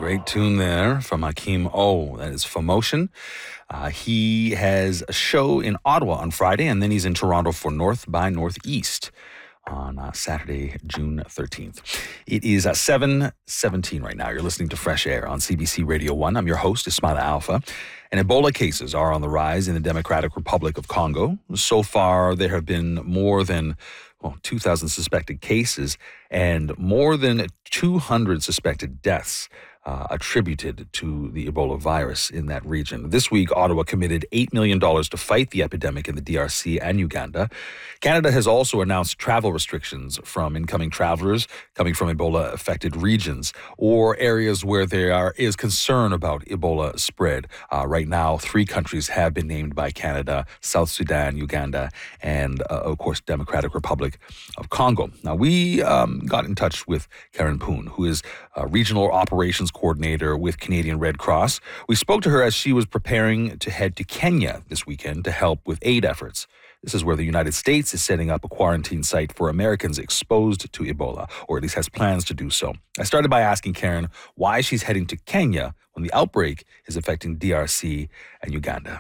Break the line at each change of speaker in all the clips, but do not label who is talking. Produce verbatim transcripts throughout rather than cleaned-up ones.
Great tune there from Hakeem O. That is Fomotion. Uh, he has a show in Ottawa on Friday, and then he's in Toronto for North by Northeast on uh, Saturday, June thirteenth. It is uh, seven seventeen right now. You're listening to Fresh Air on C B C Radio one. I'm your host, Ismaila Alfa. And Ebola cases are on the rise in the Democratic Republic of Congo. So far, there have been more than well, two thousand suspected cases and more than two hundred suspected deaths uh, attributed to the Ebola virus in that region. This week, Ottawa committed eight million dollars to fight the epidemic in the D R C and Uganda. Canada has also announced travel restrictions from incoming travelers coming from Ebola-affected regions or areas where there is concern about Ebola spread. Uh, right now, three countries have been named by Canada: South Sudan, Uganda, and, uh, of course, Democratic Republic of Congo. Now, we um, got in touch with Karen Poon, who is a regional operations coordinator with Canadian Red Cross. We spoke to her as she was preparing to head to Kenya this weekend to help with aid efforts. This is where the United States is setting up a quarantine site for Americans exposed to Ebola, or at least has plans to do so. I started by asking Karen why she's heading to Kenya when the outbreak is affecting D R C and Uganda.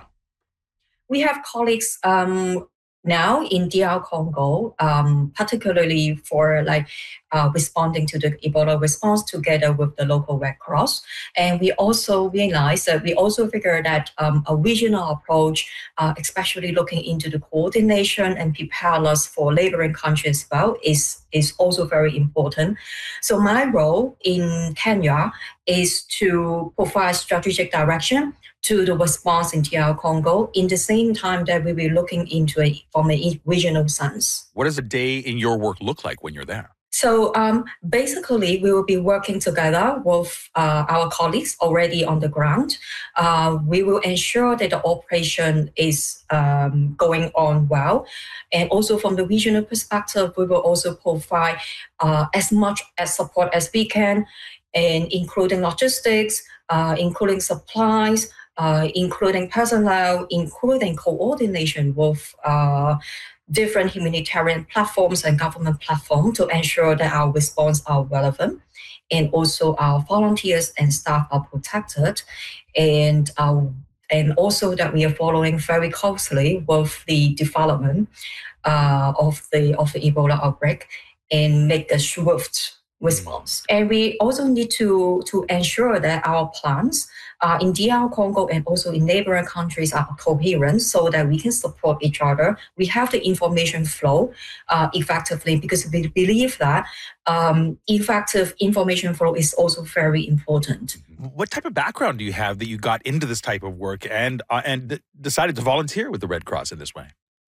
We have colleagues um, now in D R Congo, um, particularly for like uh, responding to the Ebola response together with the local Red Cross. And we also realize that we also figure that um, a regional approach, uh, especially looking into the coordination and preparedness for neighboring countries as well, is, is also very important. So my role in Kenya is to provide strategic direction to the response in D R Congo, in the same time that we will be looking into it from a regional sense.
What does a day in your work look like when you're there?
So um, basically, we will be working together with uh, our colleagues already on the ground. Uh, we will ensure that the operation is um, going on well. And also from the regional perspective, we will also provide uh, as much as support as we can, and including logistics, uh, including supplies, Uh, including personnel, including coordination with uh, different humanitarian platforms and government platforms to ensure that our response are relevant, and also our volunteers and staff are protected, and uh, and also that we are following very closely with the development uh, of the of the Ebola outbreak and make a swift response. And we also need to, to ensure that our plans uh, in D R Congo and also in neighboring countries are coherent so that we can support each other. We have the information flow uh, effectively, because we believe that um, effective information flow is also very important.
What type of background do you have that you got into this type of work and, uh, and th- decided to volunteer with the Red Cross in this way?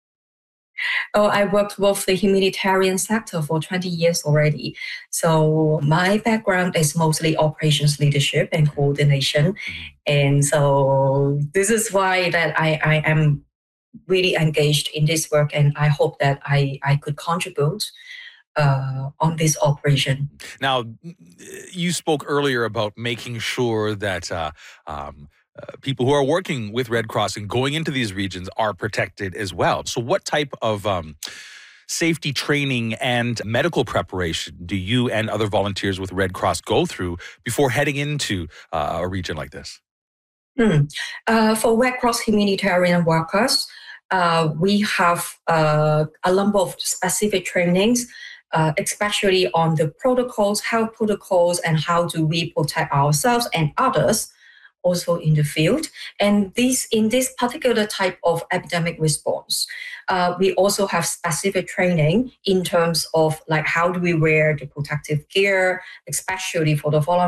Oh, I worked with the humanitarian sector for twenty years already. So my background is mostly operations leadership and coordination. And so this is why that I, I am really engaged in this work, and I hope that I, I could contribute uh, on this operation.
Now, you spoke earlier about making sure that uh, um, Uh, people who are working with Red Cross and going into these regions are protected as well. So what type of um, safety training and medical preparation do you and other volunteers with Red Cross go through before heading into uh, a region like this?
Hmm. Uh, for Red Cross humanitarian workers, uh, we have uh, a number of specific trainings, uh, especially on the protocols, health protocols, and how do we protect ourselves and others also in the field. And this, in this particular type of epidemic response, uh, we also have specific training in terms of like how do we wear the protective gear, especially for the volunteers.